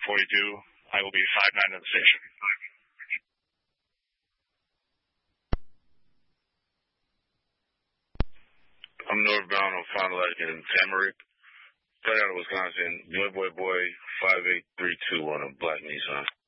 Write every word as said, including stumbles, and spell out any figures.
Before you do, I will be five nine to the station. I'm northbound on Fond du Lac in Tamarick. Straight out of Wisconsin. Boy, boy, boy, five eight three two on a black Nissan.